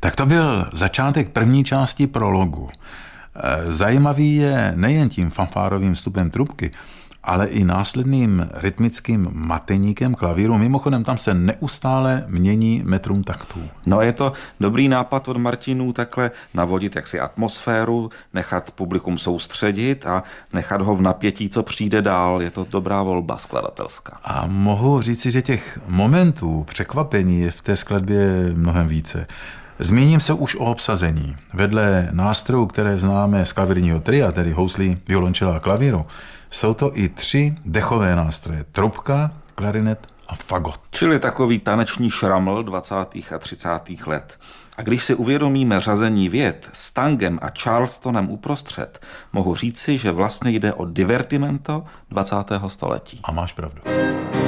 Tak to byl začátek první části prologu. Zajímavý je nejen tím fanfárovým vstupem trubky, ale i následným rytmickým mateníkem klavíru. Mimochodem tam se neustále mění metrum taktů. No je to dobrý nápad od Martinů takhle navodit jaksi atmosféru, nechat publikum soustředit a nechat ho v napětí, co přijde dál. Je to dobrá volba skladatelská. A mohu říci, že těch momentů překvapení je v té skladbě mnohem více. Zmíním se už o obsazení. Vedle nástrojů, které známe z klavírního tria, tedy houslí, violončela a klavíru, jsou to i 3 dechové nástroje. Trubka, klarinet a fagot. Čili takový taneční šraml 20. a 30. let. A když si uvědomíme řazení vět s tangem a charlestonem uprostřed, mohu říci, že vlastně jde o divertimento 20. století. A máš pravdu.